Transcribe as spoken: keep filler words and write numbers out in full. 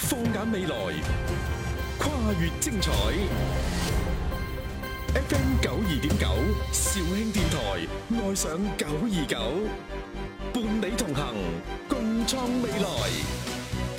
放眼未來，跨越精彩。F M 九二點九，肇慶電台，愛上九二九。